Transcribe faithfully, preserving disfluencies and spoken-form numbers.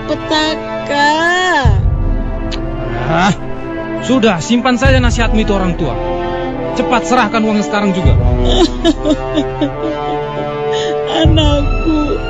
malapetaka. Ah, sudah, simpan saja nasihatmu itu orang tua. Cepat serahkan uangnya sekarang juga. Anakku,